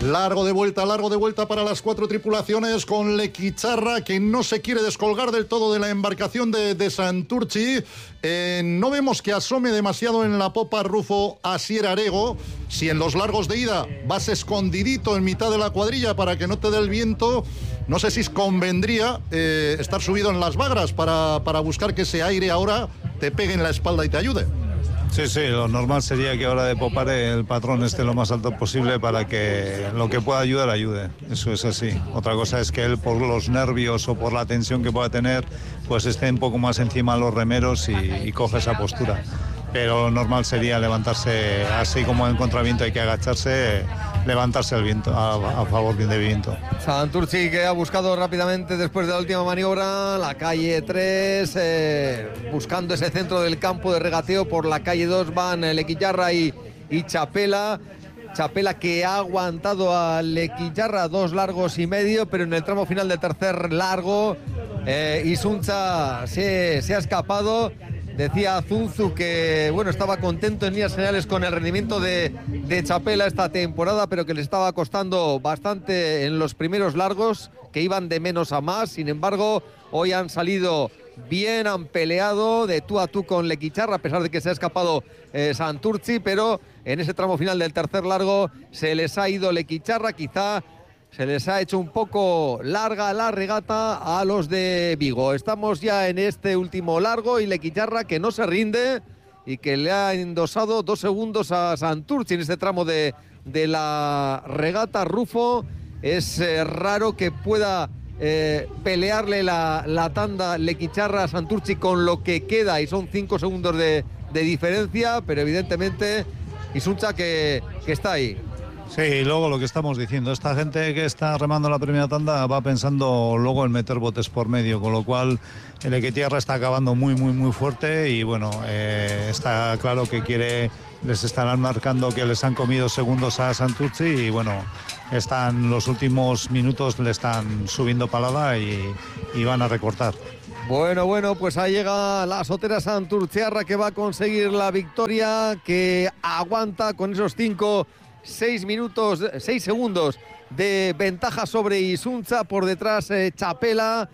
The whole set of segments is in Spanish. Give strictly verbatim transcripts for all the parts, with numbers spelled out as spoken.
Largo de vuelta, largo de vuelta para las cuatro tripulaciones con Lequicharra, que no se quiere descolgar del todo de la embarcación de, de Santurtzi. Eh, no vemos que asome demasiado en la popa Rufo Asier Arego. Si en los largos de ida vas escondidito en mitad de la cuadrilla para que no te dé el viento, no sé si convendría eh, estar subido en las bagras para, para buscar que ese aire ahora te pegue en la espalda y te ayude. Sí, sí, lo normal sería que ahora de popar el patrón esté lo más alto posible para que lo que pueda ayudar ayude. Eso es así. Otra cosa es que él, por los nervios o por la tensión que pueda tener, pues esté un poco más encima de los remeros y, y coge esa postura. Pero lo normal sería levantarse, así como en contraviento hay que agacharse, levantarse al viento, a, a favor de viento. Santurtzi, que ha buscado rápidamente después de la última maniobra la calle tres, eh, buscando ese centro del campo de regateo. Por la calle dos van Lequicharra y, y Chapela. Chapela, que ha aguantado a Lequicharra dos largos y medio, pero en el tramo final del tercer largo eh, Isunza se, se ha escapado. Decía Zunzu que bueno, estaba contento en líneas generales con el rendimiento de, de Chapela esta temporada, pero que le estaba costando bastante en los primeros largos, que iban de menos a más. Sin embargo, hoy han salido bien, han peleado de tú a tú con Lequicharra, a pesar de que se ha escapado eh, Santurtzi, pero en ese tramo final del tercer largo se les ha ido Lequicharra. Quizá se les ha hecho un poco larga la regata a los de Vigo. Estamos ya en este último largo y Lequicharra, que no se rinde y que le ha endosado dos segundos a Santurtzi en este tramo de, de la regata. Rufo, es eh, raro que pueda eh, pelearle la, la tanda Lequicharra a Santurtzi con lo que queda, y son cinco segundos de, de diferencia, pero evidentemente Isunza que, que está ahí. Sí, y luego lo que estamos diciendo, esta gente que está remando la primera tanda va pensando luego en meter botes por medio, con lo cual el Lequicharra está acabando muy, muy, muy fuerte y bueno, eh, está claro que quiere, les estarán marcando que les han comido segundos a Santurtzi y bueno, están los últimos minutos le están subiendo palada y, y van a recortar. Bueno, bueno, pues ahí llega la sotera Santurtziarra, que va a conseguir la victoria, que aguanta con esos cinco... Seis minutos, seis segundos de ventaja sobre Isunza. Por detrás eh, Chapela,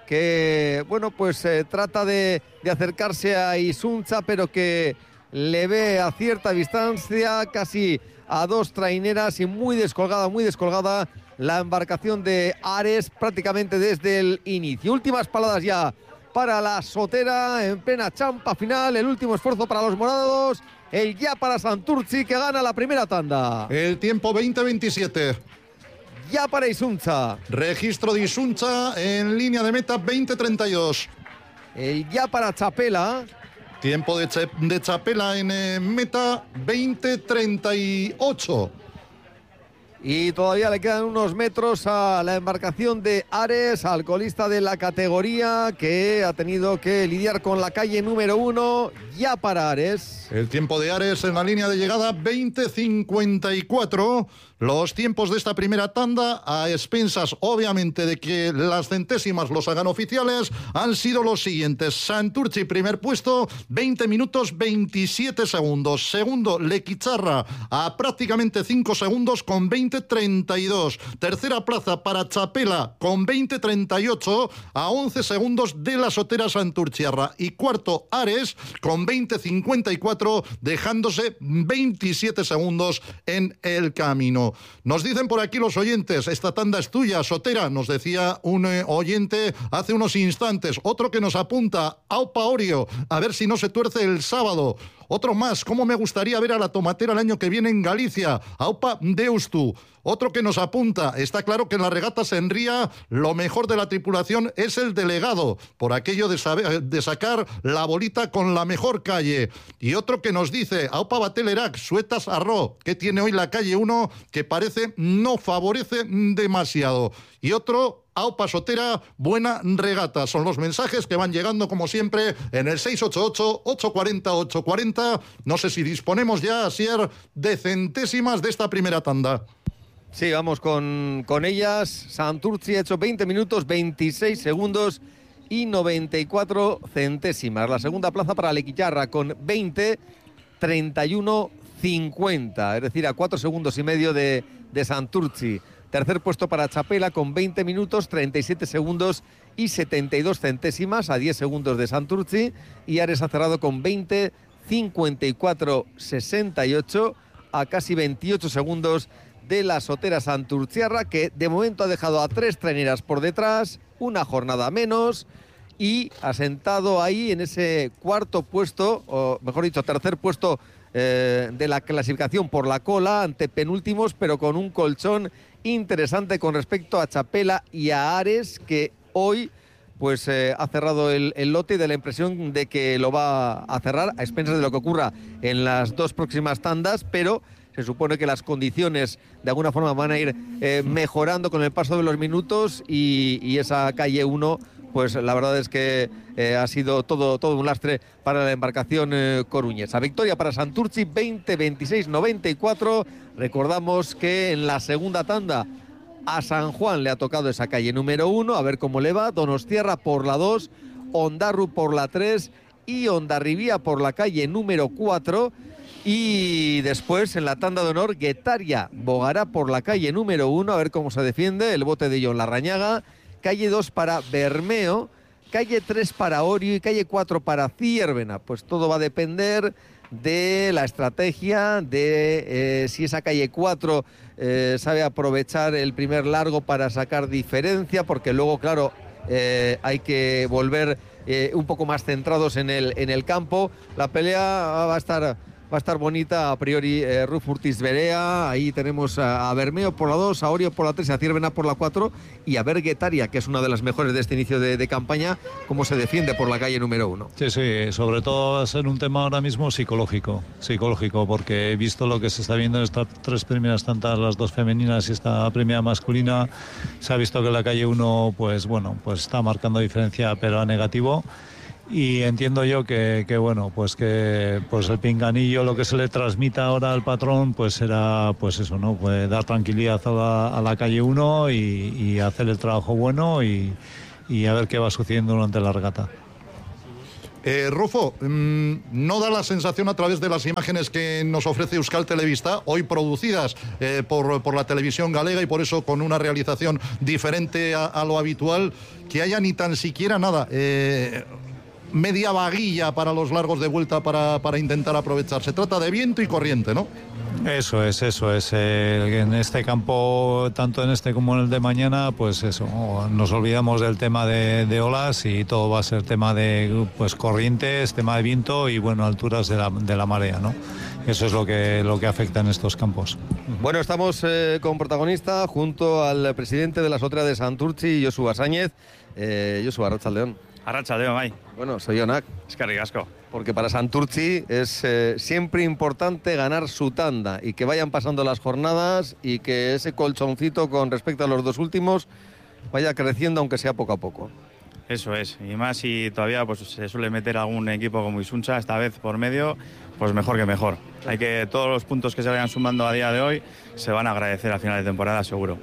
que bueno, pues eh, trata de, de acercarse a Isunza, pero que le ve a cierta distancia, casi a dos traineras, y muy descolgada, muy descolgada la embarcación de Ares prácticamente desde el inicio. Últimas paladas ya para la sotera en plena champa final, el último esfuerzo para los morados. El ya para Santurtzi, que gana la primera tanda. El tiempo veinte veintisiete. Ya para Isunza. Registro de Isunza en línea de meta veinte treinta y dos. El ya para Chapela. Tiempo de, Ch de Chapela en eh, meta veinte treinta y ocho. Y todavía le quedan unos metros a la embarcación de Ares, al colista de la categoría, que ha tenido que lidiar con la calle número uno. Ya para Ares. El tiempo de Ares en la línea de llegada veinte cincuenta y cuatro. Los tiempos de esta primera tanda, a expensas obviamente de que las centésimas los hagan oficiales, han sido los siguientes. Santurtzi, primer puesto, veinte minutos veintisiete segundos. Segundo, Lequicharra, a prácticamente cinco segundos con veinte treinta y dos. Tercera plaza para Chapela con veinte treinta y ocho, a once segundos de la sotera Santurtziarra. Y cuarto, Ares con veinte cincuenta y cuatro, dejándose veintisiete segundos en el camino. Nos dicen por aquí los oyentes, esta tanda es tuya, sotera, nos decía un eh, oyente hace unos instantes. Otro que nos apunta, Aupa Orio, a ver si no se tuerce el sábado. Otro más, cómo me gustaría ver a la tomatera el año que viene en Galicia, Aupa Deustu. Otro que nos apunta, está claro que en la regata Senría lo mejor de la tripulación es el delegado, por aquello de, saber, de sacar la bolita con la mejor calle. Y otro que nos dice, Aupa Batelerac, Suetas Arro, que tiene hoy la calle uno, que parece no favorece demasiado. Y otro, Aupa Sotera, buena regata. Son los mensajes que van llegando como siempre en el seis ocho ocho, ocho cuatro cero, ocho cuatro cero. No sé si disponemos ya, Asier, de centésimas de esta primera tanda. Sí, vamos con, con ellas. Santurtzi ha hecho veinte minutos, veintiséis segundos y noventa y cuatro centésimas. La segunda plaza para Lequicharra con veinte treinta y uno cincuenta, es decir, a cuatro segundos y medio de, de Santurtzi. Tercer puesto para Chapela con veinte minutos, treinta y siete segundos y setenta y dos centésimas, a diez segundos de Santurtzi. Y Ares ha cerrado con veinte, cincuenta y cuatro, sesenta y ocho, a casi veintiocho segundos de la sotera santurciarra, que de momento ha dejado a tres traineras por detrás, una jornada menos, y ha sentado ahí en ese cuarto puesto, o mejor dicho, tercer puesto eh, de la clasificación por la cola, ante penúltimos, pero con un colchón interesante con respecto a Chapela y a Ares, que hoy pues eh, ha cerrado el, el lote, y da la impresión de que lo va a cerrar a expensas de lo que ocurra en las dos próximas tandas, pero se supone que las condiciones de alguna forma van a ir eh, mejorando con el paso de los minutos, y, y esa calle uno, pues la verdad es que eh, ha sido todo, todo un lastre para la embarcación eh, coruñesa. Victoria para Santurtzi, veinte, veintiséis, noventa y cuatro. Recordamos que en la segunda tanda a San Juan le ha tocado esa calle número uno, a ver cómo le va. Donostiarra por la dos, Ondarru por la tres y Hondarribía por la calle número cuatro. Y después en la tanda de honor, Guetaria Bogará por la calle número uno, a ver cómo se defiende el bote de John Larrañaga. Calle dos para Bermeo, calle tres para Orio y calle cuatro para Ciervena. Pues todo va a depender de la estrategia, de eh, si esa calle cuatro eh, sabe aprovechar el primer largo para sacar diferencia, porque luego, claro, eh, hay que volver eh, un poco más centrados en el, en el campo. La pelea va a estar... Va a estar bonita a priori. eh, Ruf Urtiz Berea, ahí tenemos a, a Bermeo por la dos, a Orio por la tres, a Ciervena por la cuatro, y a ver Guetaria, que es una de las mejores de este inicio de, de campaña, cómo se defiende por la calle número uno. Sí, sí, sobre todo va a ser un tema ahora mismo psicológico, psicológico, porque he visto lo que se está viendo en estas tres primeras tantas, las dos femeninas y esta primera masculina, se ha visto que la calle uno, pues bueno, pues está marcando diferencia, pero a negativo. Y entiendo yo que, que bueno, pues que pues el pinganillo, lo que se le transmita ahora al patrón, pues será pues eso, ¿no? Pues dar tranquilidad a la, a la calle uno y, y hacer el trabajo bueno y, y a ver qué va sucediendo durante la regata. Eh, Rufo, mmm, ¿no da la sensación a través de las imágenes que nos ofrece Euskal Telebista, hoy producidas eh, por, por la televisión galega y por eso con una realización diferente a, a lo habitual, que haya ni tan siquiera nada... Eh, media vaguilla para los largos de vuelta para, para intentar aprovechar? Se trata de viento y corriente, ¿no? Eso es, eso es. Eh, en este campo, tanto en este como en el de mañana, pues eso, nos olvidamos del tema de, de olas y todo va a ser tema de pues corrientes, tema de viento y bueno, alturas de la, de la marea, ¿no? Eso es lo que, lo que afecta en estos campos. Bueno, estamos eh, con protagonista junto al presidente de la Sotera de Santurtzi, Josu Sáñez. Eh, Josu, arratsaldeon. Arratsaldeon, bai. Bueno, soy Onak. Eskerrik asko. Porque para Santurtzi es eh, siempre importante ganar su tanda y que vayan pasando las jornadas y que ese colchoncito con respecto a los dos últimos vaya creciendo, aunque sea poco a poco. Eso es, y más si todavía pues, se suele meter algún equipo como Isuncha, esta vez por medio, pues mejor que mejor. Hay que, todos los puntos que se vayan sumando a día de hoy se van a agradecer a final de temporada, seguro.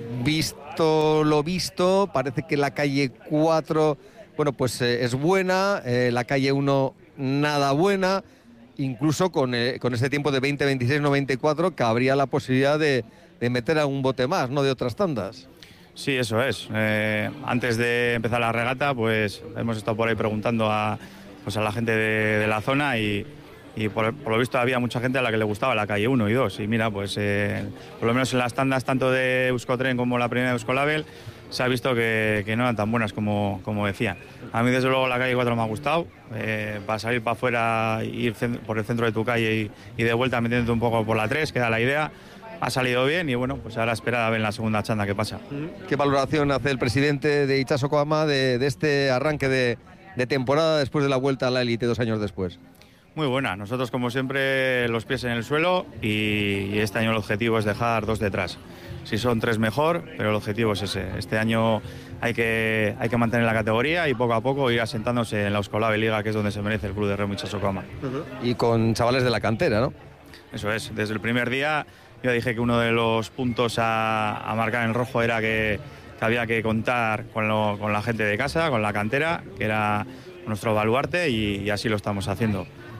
Visto lo visto, parece que la calle cuatro, bueno, pues eh, es buena, eh, la calle uno nada buena, incluso con, eh, con ese tiempo de veinte, veintiséis, noventa y cuatro, cabría la posibilidad de, de meter a un bote más, ¿no?, de otras tandas. Sí, eso es. Eh, antes de empezar la regata, pues hemos estado por ahí preguntando a, pues, a la gente de, de la zona y, y por, por lo visto había mucha gente a la que le gustaba la calle uno y dos. Y mira, pues eh, por lo menos en las tandas tanto de Euskotren como la primera de Euskolabel se ha visto que, que no eran tan buenas como, como decían. A mí desde luego la calle cuatro me ha gustado. Eh, para salir para afuera, ir por el centro de tu calle y, y de vuelta metiéndote un poco por la tres, que era la idea. Ha salido bien y bueno, pues ahora espera a ver en la segunda chanda qué pasa. ¿Qué valoración hace el presidente de Itxaso Koama de, de este arranque de, de temporada después de la vuelta a la élite dos años después? Muy buena. Nosotros, como siempre, los pies en el suelo y, y este año el objetivo es dejar dos detrás. Si son tres mejor, pero el objetivo es ese. Este año hay que, hay que mantener la categoría y poco a poco ir asentándose en la Euskolabel Liga, que es donde se merece el club de remo Itxaso Koama. Uh-huh. Y con chavales de la cantera, ¿no? Eso es. Desde el primer día yo dije que uno de los puntos a, a marcar en rojo era que, que había que contar con, lo, con la gente de casa, con la cantera, que era nuestro baluarte y, y así lo estamos haciendo.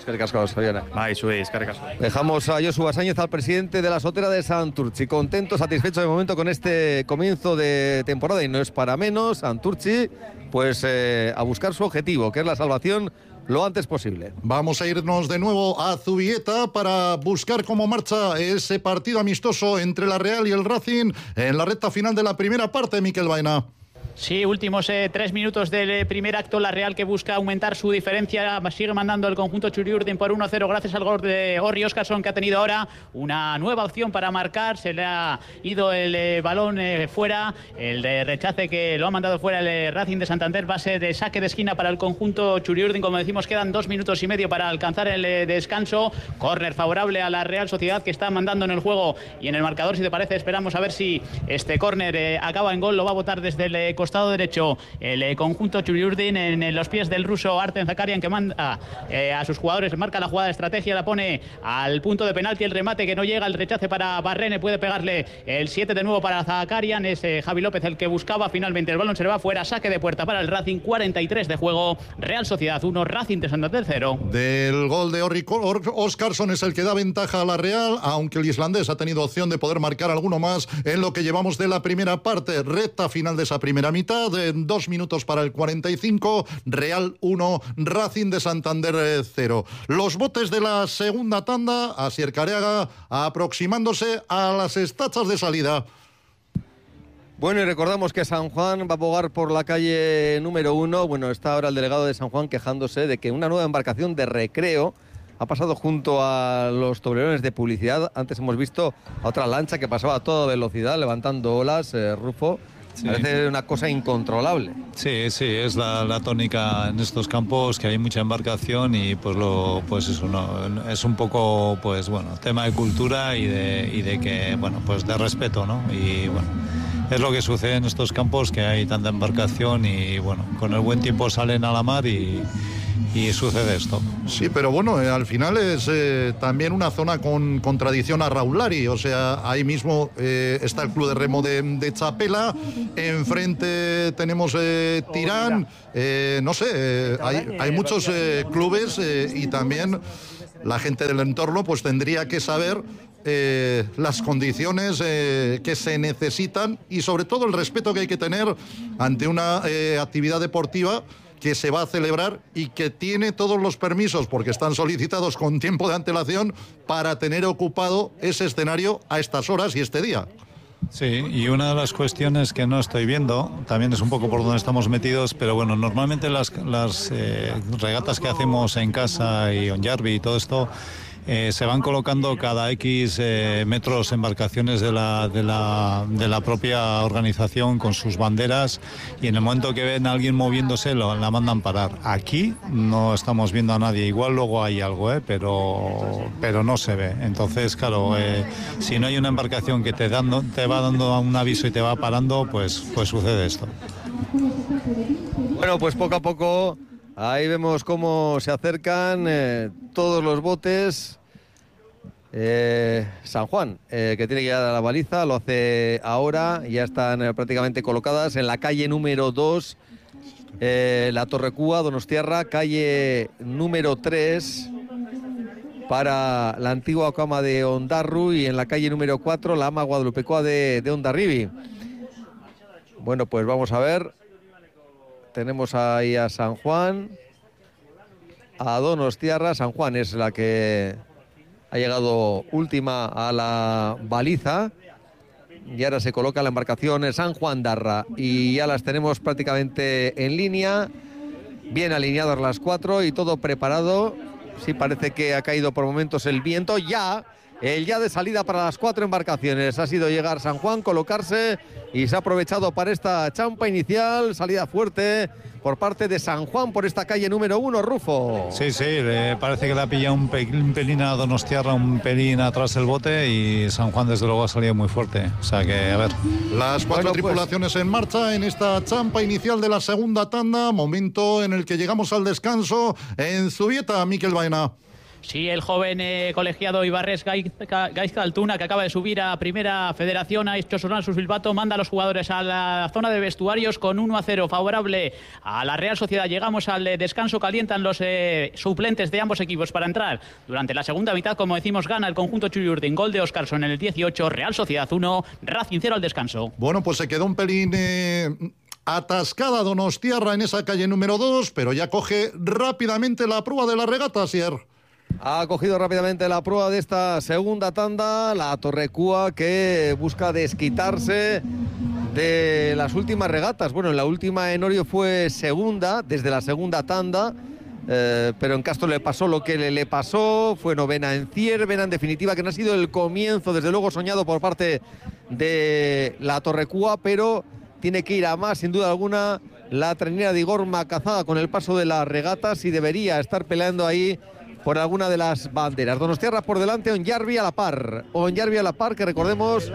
Es que casco, Javier. Bai, zuei, eskerrik asko. Dejamos a Josu Basáñez, al presidente de la Sotera de Santurtzi. Contento, satisfecho de momento con este comienzo de temporada y no es para menos. Santurtzi, pues eh, a buscar su objetivo, que es la salvación lo antes posible. Vamos a irnos de nuevo a Zubieta para buscar cómo marcha ese partido amistoso entre la Real y el Racing en la recta final de la primera parte, Miquel Baena. Sí, últimos eh, tres minutos del eh, primer acto. La Real que busca aumentar su diferencia. Sigue mandando el conjunto Txuri-Urdin por uno a cero gracias al gol de Orri Óscarsson, que ha tenido ahora una nueva opción para marcar. Se le ha ido el eh, balón eh, fuera. El de rechace que lo ha mandado fuera el eh, Racing de Santander. Base de saque de esquina para el conjunto Txuri-Urdin. Como decimos, quedan dos minutos y medio para alcanzar el eh, descanso. Córner favorable a la Real Sociedad, que está mandando en el juego y en el marcador. Si te parece, esperamos a ver si este córner eh, acaba en gol. Lo va a botar desde el eh, costado derecho el eh, conjunto Txuri-Urdin en, en los pies del ruso Arten Zakarian, que manda eh, a sus jugadores, marca la jugada de estrategia, la pone al punto de penalti, el remate que no llega, el rechace para Barrene, puede pegarle el siete de nuevo para Zakarian, es eh, Javi López el que buscaba, finalmente el balón se le va fuera, saque de puerta para el Racing, cuarenta y tres de juego, Real Sociedad uno, Racing de Santander cero. Del gol de Orri Óscarsson es el que da ventaja a la Real, aunque el islandés ha tenido opción de poder marcar alguno más en lo que llevamos de la primera parte, recta final de esa primera mitad, de dos minutos para el cuarenta y cinco, Real uno, Racing de Santander cero. Los botes de la segunda tanda, Asier Careaga aproximándose a las estachas de salida. Bueno, y recordamos que San Juan va a abogar por la calle número uno. Bueno, está ahora el delegado de San Juan quejándose de que una nueva embarcación de recreo ha pasado junto a los tablerones de publicidad. Antes hemos visto a otra lancha que pasaba a toda velocidad levantando olas, eh, Rufo. Sí. Parece una cosa incontrolable. Sí, sí, es la, la tónica en estos campos, que hay mucha embarcación y pues lo pues eso no es un poco pues bueno, tema de cultura y de y de que bueno, pues de respeto, ¿no? Y bueno, es lo que sucede en estos campos, que hay tanta embarcación y bueno, con el buen tiempo salen a la mar y y sucede esto. Sí, pero bueno, eh, al final es eh, también una zona con, con tradición a Raulari, o sea, ahí mismo eh, está el club de remo de, de Chapela, enfrente tenemos eh, Tirán, eh, no sé, eh, hay, hay muchos eh, clubes eh, y también la gente del entorno pues tendría que saber Eh, las condiciones eh, que se necesitan y sobre todo el respeto que hay que tener ante una eh, actividad deportiva que se va a celebrar y que tiene todos los permisos, porque están solicitados con tiempo de antelación, para tener ocupado ese escenario a estas horas y este día. Sí, y una de las cuestiones que no estoy viendo, también es un poco por donde estamos metidos, pero bueno, normalmente las, las eh, regatas que hacemos en casa y en Jarvi y todo esto, Eh, se van colocando cada X eh, metros embarcaciones de la, de, la, de la propia organización con sus banderas, y en el momento que ven a alguien moviéndose lo, la mandan parar. Aquí no estamos viendo a nadie, igual luego hay algo, eh, pero, pero no se ve. Entonces, claro, eh, si no hay una embarcación que te, dando, te va dando un aviso y te va parando, pues, pues sucede esto. Bueno, pues poco a poco ahí vemos cómo se acercan eh, todos los botes. Eh, San Juan, eh, que tiene que llegar a la baliza, lo hace ahora, ya están eh, prácticamente colocadas en la calle número dos, eh, la Torrecúa, Donostiarra, calle número tres para la antigua cama de Ondarru, y en la calle número cuatro la ama guadalupecoa de, de Ondarribi. Bueno, pues vamos a ver. Tenemos ahí a San Juan, a Donostiarra. San Juan es la que ha llegado última a la baliza, y ahora se coloca la embarcación en San Juan Darra, y ya las tenemos prácticamente en línea, bien alineadas las cuatro y todo preparado. Sí, parece que ha caído por momentos el viento. Ya el ya de salida para las cuatro embarcaciones ha sido llegar San Juan, colocarse, y se ha aprovechado para esta champa inicial, salida fuerte por parte de San Juan por esta calle número uno, Rufo. Sí, sí, le parece que le ha pillado un, pe un pelín a Donostiarra, un pelín atrás el bote, y San Juan desde luego ha salido muy fuerte. O sea que, a ver. Las cuatro bueno, tripulaciones pues en marcha en esta champa inicial de la segunda tanda, momento en el que llegamos al descanso en Zubieta, Miquel Baena. Sí, el joven eh, colegiado Ibarres Gaizka Altuna, que acaba de subir a Primera Federación, ha hecho sonar su silbato, manda a los jugadores a la zona de vestuarios con uno a cero favorable a la Real Sociedad. Llegamos al eh, descanso, calientan los eh, suplentes de ambos equipos para entrar durante la segunda mitad. Como decimos, gana el conjunto Churiurdin, gol de Óscarson en el dieciocho, Real Sociedad uno, Racing cero al descanso. Bueno, pues se quedó un pelín... Eh... atascada Donostiarra en esa calle número dos, pero ya coge rápidamente la prueba de la regata, Asier. Ha cogido rápidamente la prueba de esta segunda tanda, la Torrecúa, que busca desquitarse de las últimas regatas. Bueno, la última en Orio fue segunda, desde la segunda tanda, eh, pero en Castro le pasó lo que le, le pasó, fue novena en Ciervena, en definitiva, que no ha sido el comienzo, desde luego, soñado por parte de la Torrecúa, pero tiene que ir a más, sin duda alguna, la trainera de Igor Macazada con el paso de las regatas, y debería estar peleando ahí por alguna de las banderas. Donostiarra por delante, Onyarbi a la par. Onyarbi a la par, que recordemos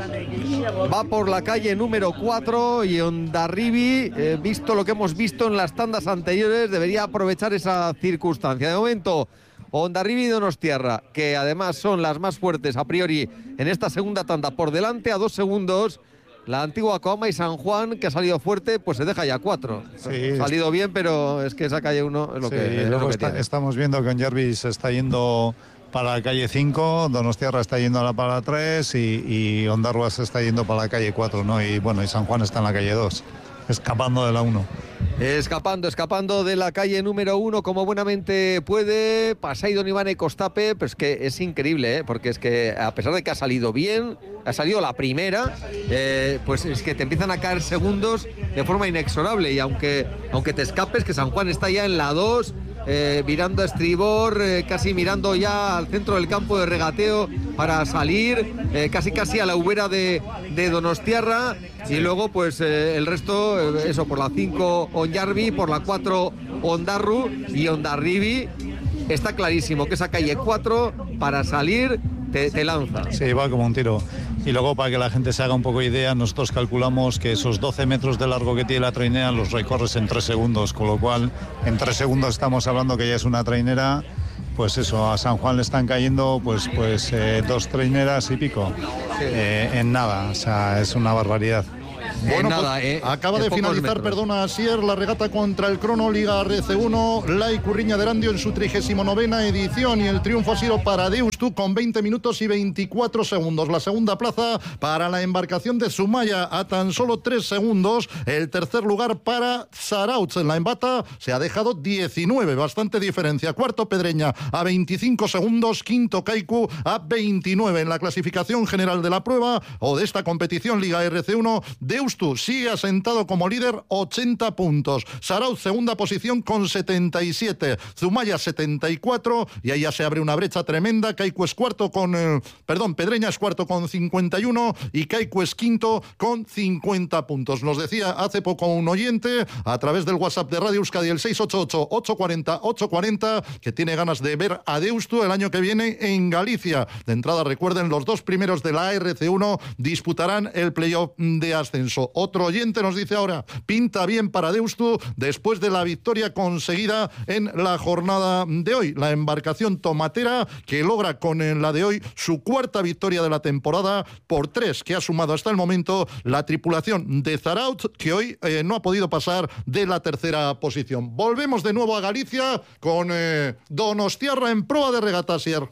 va por la calle número cuatro, y Hondarribi, eh, visto lo que hemos visto en las tandas anteriores, debería aprovechar esa circunstancia. De momento, Hondarribi y Donostiarra, que además son las más fuertes a priori en esta segunda tanda, por delante a dos segundos. La antigua Coama y San Juan, que ha salido fuerte, pues se deja ya cuatro. Sí, ha salido bien, pero es que esa calle uno es lo sí, que, es luego lo que está, tiene. Estamos viendo que Onyarbi se está yendo para la calle cinco, Donostiarra está yendo a la para tres y, y Ondarrua se está yendo para la calle cuatro, ¿no? Y bueno, y San Juan está en la calle dos, escapando de la uno. Escapando, escapando de la calle número uno como buenamente puede. Pasaidon Ivane Costape, pero es que es increíble, ¿eh? Porque es que a pesar de que ha salido bien, ha salido la primera, eh, pues es que te empiezan a caer segundos de forma inexorable, y aunque, aunque te escapes, que San Juan está ya en la dos, eh, mirando a estribor, eh, casi mirando ya al centro del campo de regateo para salir, eh, casi casi a la ubera de, de Donostiarra, y luego pues eh, el resto, eh, eso, por la cinco Onyarbi, por la cuatro Ondarru y Hondarribi. Está clarísimo que esa calle cuatro para salir te, te lanza. Sí, va como un tiro. Y luego, para que la gente se haga un poco idea, nosotros calculamos que esos doce metros de largo que tiene la trainera los recorres en tres segundos, con lo cual en tres segundos estamos hablando que ya es una trainera. Pues eso, a San Juan le están cayendo pues, pues eh, dos traineras y pico, sí. eh, en nada, o sea, es una barbaridad. Bueno, nada, pues, eh, acaba de finalizar, metros. perdona, Asier, la regata contra el Crono Liga R C uno, la Icurriña de Erandio en su trigésima novena edición, y el triunfo ha sido para Deustu con veinte minutos y veinticuatro segundos. La segunda plaza para la embarcación de Zumaya a tan solo tres segundos. El tercer lugar para Zarautz. En la embata se ha dejado diecinueve, bastante diferencia. Cuarto Pedreña a veinticinco segundos, quinto Kaiku a veintinueve. En la clasificación general de la prueba o de esta competición Liga R C uno, Deustu sigue asentado como líder, ochenta puntos. Zarautz segunda posición con setenta y siete. Zumaya setenta y cuatro, y ahí ya se abre una brecha tremenda. Kaiku es cuarto con, eh, perdón, Pedreña es cuarto con cincuenta y uno y Kaiku es quinto con cincuenta puntos. Nos decía hace poco un oyente a través del WhatsApp de Radio Euskadi, el seis ocho ocho, ocho cuatro cero, ocho cuatro cero, que tiene ganas de ver a Deustu el año que viene en Galicia. De entrada, recuerden, los dos primeros de la R C uno disputarán el playoff de ascenso. Otro oyente nos dice ahora, pinta bien para Deustu después de la victoria conseguida en la jornada de hoy. La embarcación tomatera que logra con la de hoy su cuarta victoria de la temporada por tres que ha sumado hasta el momento la tripulación de Zarautz, que hoy eh, no ha podido pasar de la tercera posición. Volvemos de nuevo a Galicia con eh, Donostiarra en proa de regata, Asier.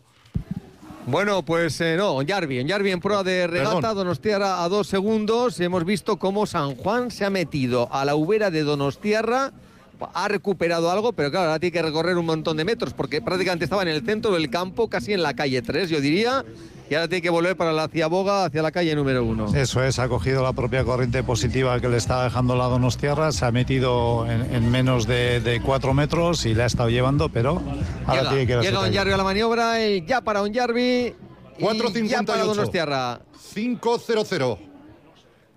Bueno, pues eh, no, Onyarbi, Onyarbi en prueba de regata, Perdón. Donostiarra a dos segundos. Hemos visto cómo San Juan se ha metido a la ubera de Donostiarra, ha recuperado algo, pero claro, ahora tiene que recorrer un montón de metros, porque prácticamente estaba en el centro del campo, casi en la calle tres, yo diría, y ahora tiene que volver para la Ciaboga, hacia la calle número uno. Eso es, ha cogido la propia corriente positiva que le está dejando la Donostiarra, se ha metido en, en menos de, de cuatro metros y la ha estado llevando, pero ahora llega, tiene que ir a Llega Onyarbi a la maniobra, y ya para Onyarbi, cuatro cincuenta y ocho. ya para Donostiarra. cinco cero cero.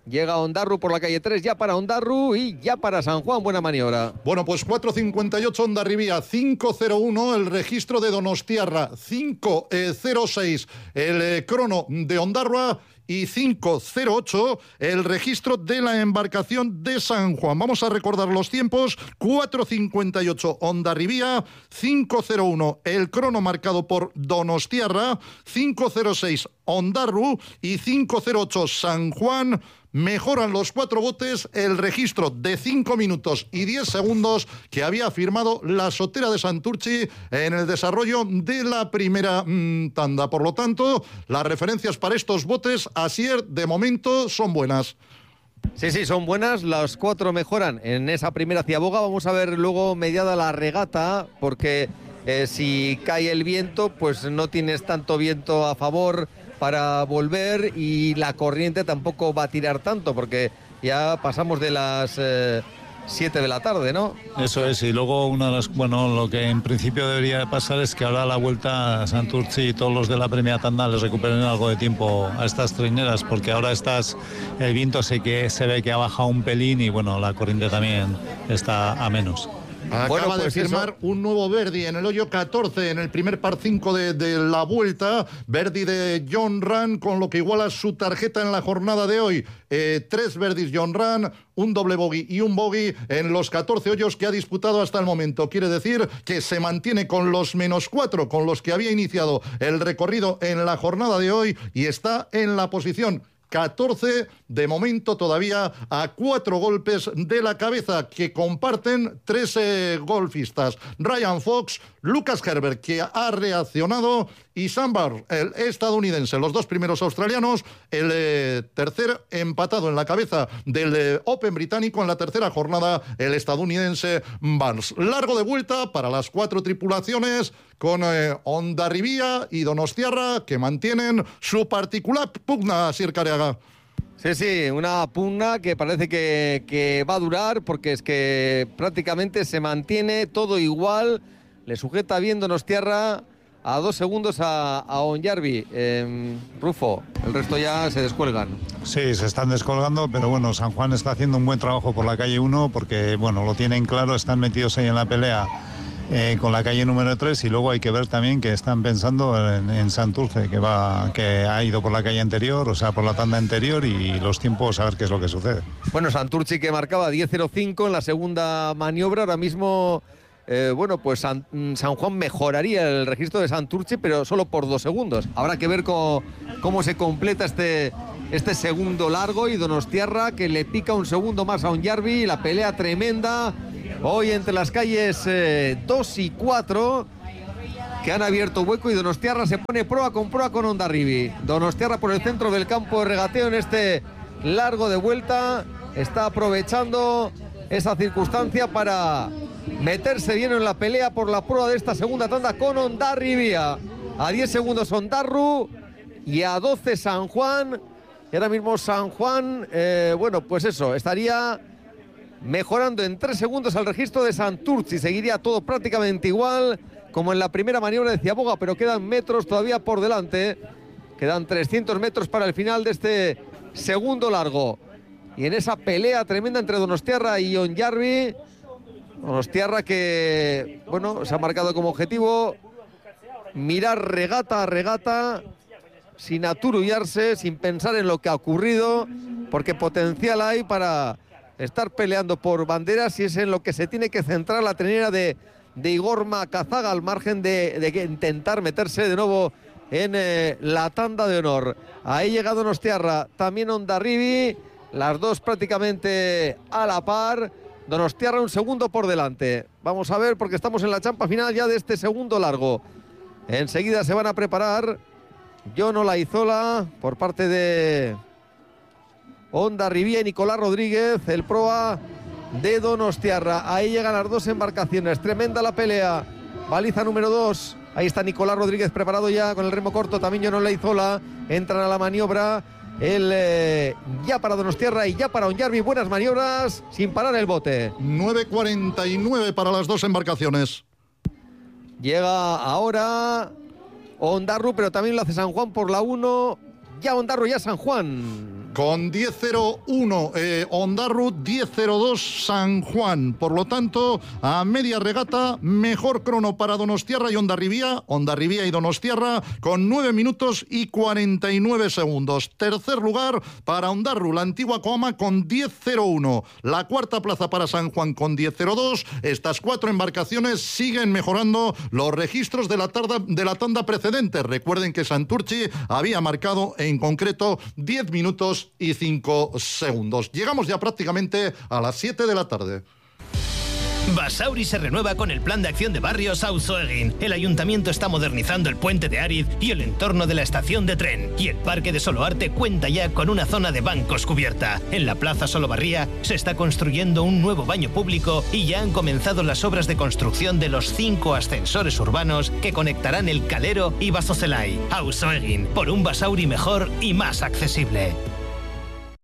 Llega Ondarru por la calle tres, ya para Ondarru y ya para San Juan. Buena maniobra. Bueno, pues cuatro cincuenta y ocho Hondarribia, cinco cero uno el registro de Donostiarra, cinco cero seis el eh, crono de Ondarrua y cinco cero ocho el registro de la embarcación de San Juan. Vamos a recordar los tiempos: cuatro cincuenta y ocho Hondarribia, cinco cero uno el crono marcado por Donostiarra, cinco cero seis Ondarru y cinco cero ocho San Juan. Mejoran los cuatro botes el registro de cinco minutos y diez segundos que había firmado la Sotera de Santurtzi en el desarrollo de la primera mmm, tanda. Por lo tanto, las referencias para estos botes, Asier, de momento son buenas. Sí, sí, son buenas, las cuatro mejoran en esa primera ciaboga. Vamos a ver luego mediada la regata, porque eh, si cae el viento, pues no tienes tanto viento a favor para volver y la corriente tampoco va a tirar tanto, porque ya pasamos de las eh, siete de la tarde, ¿no? Eso es, y luego una de las, bueno, lo que en principio debería pasar es que ahora a la vuelta a Santurtzi y todos los de la primera tanda les recuperen algo de tiempo a estas trineras, porque ahora estás, el viento sé que se ve que ha bajado un pelín y bueno, la corriente también está a menos. Acaba bueno, pues de firmar eso. Un nuevo Verdi en el hoyo catorce, en el primer par cinco de, de la vuelta. Verdi de John Ran, con lo que iguala su tarjeta en la jornada de hoy. Eh, tres Verdis John Ran, un doble bogey y un bogey en los catorce hoyos que ha disputado hasta el momento. Quiere decir que se mantiene con los menos cuatro con los que había iniciado el recorrido en la jornada de hoy y está en la posición catorce, de momento todavía a cuatro golpes de la cabeza, que comparten trece golfistas: Ryan Fox, Lucas Herbert, que ha reaccionado, y Sam Burns, el estadounidense. Los dos primeros australianos, el eh, tercer empatado en la cabeza del eh, Open británico en la tercera jornada, el estadounidense Burns. Largo de vuelta para las cuatro tripulaciones, con eh, Hondarribia y Donostiarra, que mantienen su particular pugna, Sir Careaga. Sí, sí, una pugna que parece que, que va a durar, porque es que prácticamente se mantiene todo igual. Le sujeta bien Donostiarra a dos segundos a, a Onyarbi. Eh, Rufo, el resto ya se descuelgan. Sí, se están descolgando, pero bueno, San Juan está haciendo un buen trabajo por la calle uno, porque bueno, lo tienen claro, están metidos ahí en la pelea Eh, con la calle número tres, y luego hay que ver también que están pensando en, en Santurce, que va, que ha ido por la calle anterior, o sea, por la tanda anterior, y los tiempos a ver qué es lo que sucede. Bueno, Santurce, que marcaba diez cero cinco en la segunda maniobra, ahora mismo, eh, bueno, pues San, San Juan mejoraría el registro de Santurce, pero solo por dos segundos. Habrá que ver cómo, cómo se completa este, este segundo largo, y Donostiarra, que le pica un segundo más a Onyarbi, la pelea tremenda hoy entre las calles eh, dos y cuatro, que han abierto hueco, y Donostiarra se pone proa con proa con Hondarribia. Donostiarra por el centro del campo de regateo en este largo de vuelta, está aprovechando esa circunstancia para meterse bien en la pelea por la proa de esta segunda tanda con Hondarribia. A diez segundos Ondarru y a doce San Juan, y ahora mismo San Juan, eh, bueno, pues eso, estaría mejorando en tres segundos al registro de Santurce. Seguiría todo prácticamente igual como en la primera maniobra de Ciaboga, pero quedan metros todavía por delante. Quedan trescientos metros para el final de este segundo largo. Y en esa pelea tremenda entre Donostiarra y Onyarbi, Donostiarra que, bueno, se ha marcado como objetivo mirar regata a regata, sin aturullarse, sin pensar en lo que ha ocurrido, porque potencial hay para estar peleando por banderas, y es en lo que se tiene que centrar la trinera de, de Igor Macazaga, al margen de, de intentar meterse de nuevo en eh, la tanda de honor. Ahí llega Donostiarra, también Hondarribia, las dos prácticamente a la par. Donostiarra un segundo por delante. Vamos a ver, porque estamos en la champa final ya de este segundo largo. Enseguida se van a preparar Jon Olaizola por parte de Hondarribia y Nicolás Rodríguez, el proa de Donostiarra. Ahí llegan las dos embarcaciones, tremenda la pelea. Baliza número dos, ahí está Nicolás Rodríguez preparado ya con el remo corto, también Jon Olaizola. Entran a la maniobra, el eh, ya para Donostiarra y ya para Onyarbi. Buenas maniobras, sin parar el bote. nueve cuarenta y nueve para las dos embarcaciones. Llega ahora Ondarru, pero también lo hace San Juan por la uno. Ya Ondarru, ya San Juan. con diez cero uno eh, Ondarru, diez cero dos San Juan. Por lo tanto, a media regata, mejor crono para Donostiarra y Hondarribia, Hondarribia y Donostiarra, con nueve minutos y cuarenta y nueve segundos. Tercer lugar para Ondarru, la antigua Coama, con diez cero uno. La cuarta plaza para San Juan con diez cero dos. Estas cuatro embarcaciones siguen mejorando los registros de la, tarda, de la tanda precedente. Recuerden que Santurchi había marcado en concreto diez minutos y cinco segundos. Llegamos ya prácticamente a las siete de la tarde. Basauri se renueva con el plan de acción de barrios Auzoegin. El ayuntamiento está modernizando el puente de Ariz y el entorno de la estación de tren. Y el parque de Soloarte cuenta ya con una zona de bancos cubierta. En la plaza Solobarría se está construyendo un nuevo baño público y ya han comenzado las obras de construcción de los cinco ascensores urbanos que conectarán el Calero y Basozelai. Auzoegin, por un Basauri mejor y más accesible.